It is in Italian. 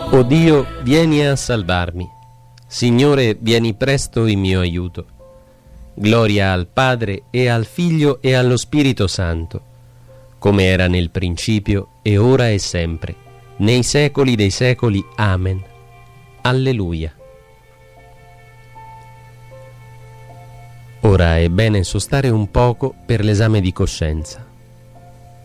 O Dio, vieni a salvarmi. Signore, vieni presto in mio aiuto. Gloria al Padre e al Figlio e allo Spirito Santo, come era nel principio e ora e sempre, nei secoli dei secoli. Amen. Alleluia. Ora è bene sostare un poco per l'esame di coscienza.